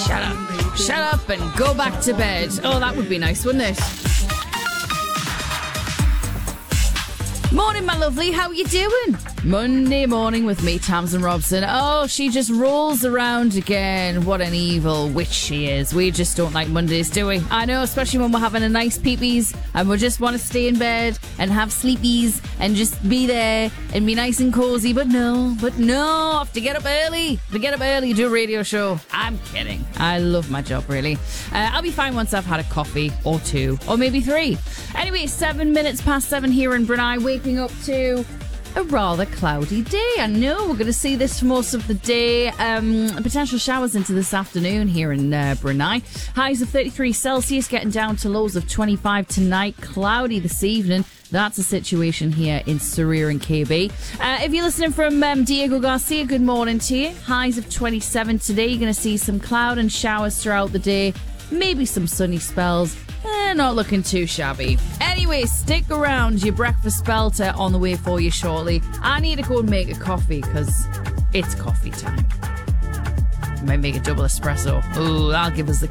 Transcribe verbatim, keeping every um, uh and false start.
Shut up. Shut up and go back to bed. Oh, that would be nice, wouldn't it? Morning, my lovely. How are you doing? Monday morning with me, Tamsin Robson. Oh, she just rolls around again. What an evil witch she is. We just don't like Mondays, do we? I know, especially when we're having a nice peepees and we just want to stay in bed and have sleepies and just be there and be nice and cozy. But no, but no, I have to get up early. To get up early, do a radio show. I'm kidding. I love my job, really. Uh, I'll be fine once I've had a coffee or two or maybe three. Anyway, seven minutes past seven here in Brunei, waking up to a rather cloudy day. I know we're going to see this for most of the day. Um, potential showers into this afternoon here in uh, Brunei. Highs of thirty-three Celsius, getting down to lows of twenty-five tonight. Cloudy this evening. That's the situation here in Suria and K B. Uh, if you're listening from um, Diego Garcia, good morning to you. Highs of twenty-seven today. You're going to see some cloud and showers throughout the day. Maybe some sunny spells. Eh, not looking too shabby. Anyway, stick around. Your breakfast belter on the way for you shortly. I need to go and make a coffee because it's coffee time. Might make a double espresso. Ooh, that'll give us the